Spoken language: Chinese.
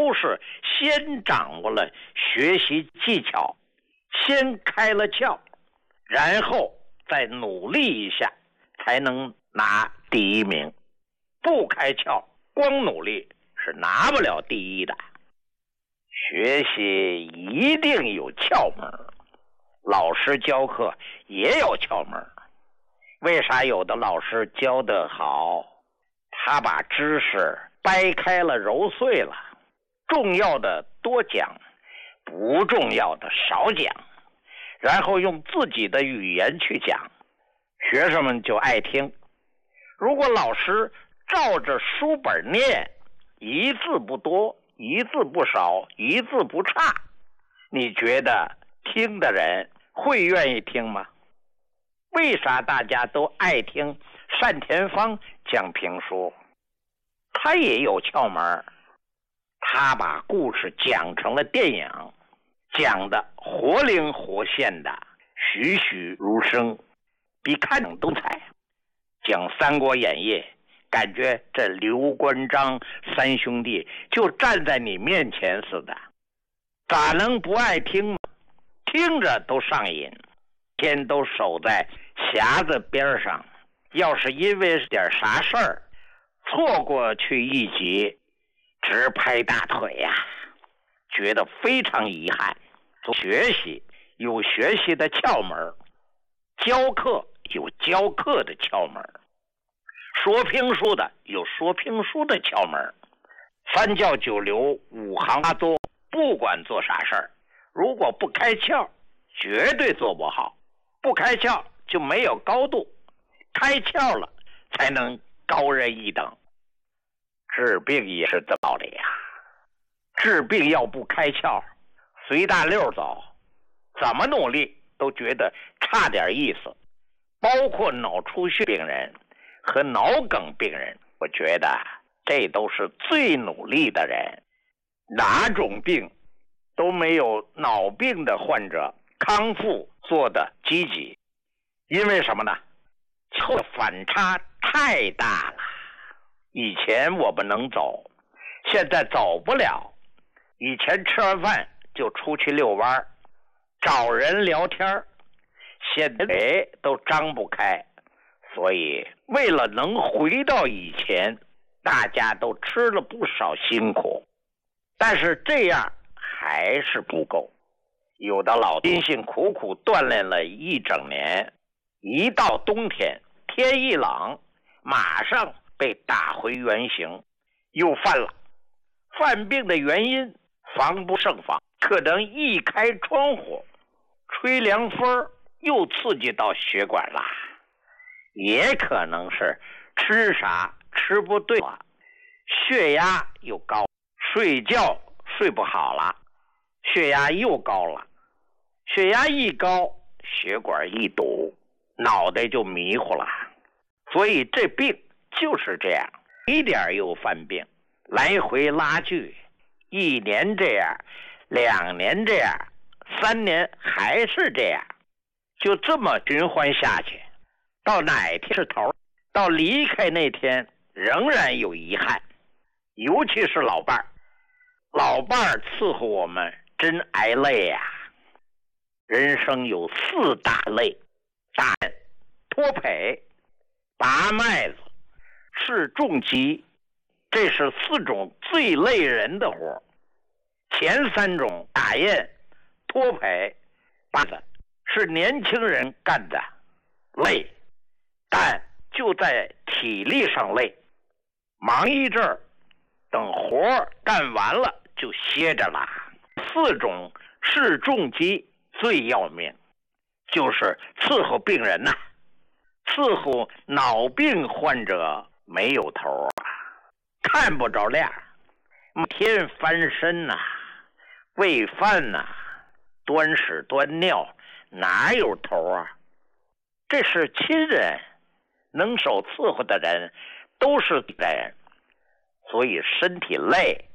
都是先掌握了学习技巧，先开了窍，然后再努力一下才能拿第一名。不开窍，光努力是拿不了第一的。学习一定有窍门，老师教课也有窍门。为啥有的老师教得好？他把知识掰开了揉碎了，重要的多讲，不重要的少讲，然后用自己的语言去讲，学生们就爱听。如果老师照着书本念，一字不多，一字不少，一字不差，你觉得听的人会愿意听吗？为啥大家都爱听单田芳讲评书？他也有窍门，他把故事讲成了电影，讲的活灵活现的，栩栩如生，比看影都彩。讲《三国演义》，感觉这刘关张三兄弟就站在你面前似的，咋能不爱听呢？听着都上瘾，天都守在匣子边上，要是因为点啥事儿错过去一集，直拍大腿呀，觉得非常遗憾。学习有学习的窍门，教课有教课的窍门，说评书的有说评书的窍门。三教九流五行八作，不管做啥事儿，如果不开窍，绝对做不好。不开窍就没有高度，开窍了才能高人一等。治病也是这道理呀，治病要不开窍，随大溜走，怎么努力都觉得差点意思。包括脑出血病人和脑梗病人，我觉得这都是最努力的人，哪种病都没有脑病的患者康复做的积极。因为什么呢？反差太大了。以前我们能走，现在走不了。以前吃完饭就出去遛弯，找人聊天，现在嘴都张不开。所以为了能回到以前，大家都吃了不少辛苦，但是这样还是不够。有的老辛辛苦苦锻炼了一整年，一到冬天天一冷，马上被打回原形，又犯了。犯病的原因防不胜防，可能一开窗户吹凉风又刺激到血管了，也可能是吃啥吃不对了，血压又高，睡觉睡不好了，血压又高了。血压一高，血管一堵，脑袋就迷糊了。所以这病就是这样，一点又犯病，来回拉锯，1年这样，2年这样，3年还是这样，就这么循环下去，到哪天是头，到离开那天仍然有遗憾。尤其是老伴儿，老伴儿伺候我们真挨累呀。人生有4大累：打人、脱坯、拔麦子、治重疾，这是4种最累人的活。前3种打雁、脱坯、拔子是年轻人干的，累，但就在体力上累，忙一阵儿，等活干完了就歇着了。4种治重疾最要命，就是伺候病人呐，伺候脑病患者没有头啊，看不着亮，每天翻身呐，喂饭呐，端屎端尿，哪有头啊？这是亲人，能手伺候的人都是人，所以身体累，